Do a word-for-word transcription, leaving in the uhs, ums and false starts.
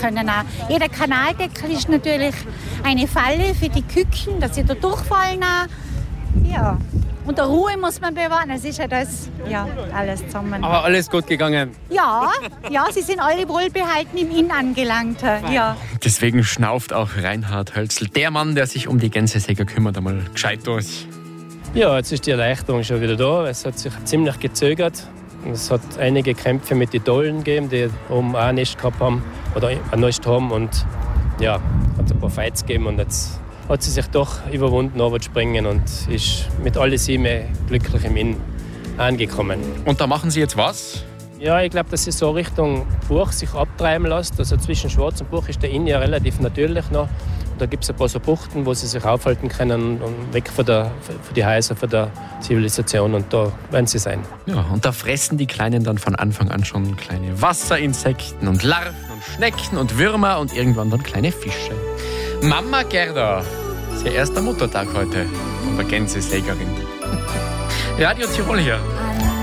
können. Auch. Jeder Kanaldeckel ist natürlich eine Falle für die Küken, dass sie da durchfallen. Auch. Ja. Und der Ruhe muss man bewahren. Es ist ja das, ja, alles zusammen. Aber alles gut gegangen. Ja, ja, sie sind alle wohlbehalten im Inn angelangt. Ja. Deswegen schnauft auch Reinhard Hölzl, der Mann, der sich um die Gänsesäger kümmert, einmal gescheit durch. Ja, jetzt ist die Erleichterung schon wieder da. Es hat sich ziemlich gezögert. Es hat einige Kämpfe mit den Dollen gegeben, die oben auch ein Nest gehabt haben oder ein Nest haben. Und ja, hat ein paar Fights gegeben und jetzt hat sie sich doch überwunden, runter zu springen und ist mit alle sieben glücklich im Inn angekommen. Und da machen Sie jetzt was? Ja, ich glaube, dass sie so Richtung Buch sich abtreiben lässt. Also zwischen Schwarz und Buch ist der Inn ja relativ natürlich noch. Da gibt es ein paar so Buchten, wo sie sich aufhalten können und weg von, der, von die Häuser, von der Zivilisation. Und da werden sie sein. Ja, und da fressen die Kleinen dann von Anfang an schon kleine Wasserinsekten und Larven und Schnecken und Würmer und irgendwann dann kleine Fische. Mama Gerda, das ist ihr erster Muttertag heute von der Gänsesägerin. Radio Tirol hier.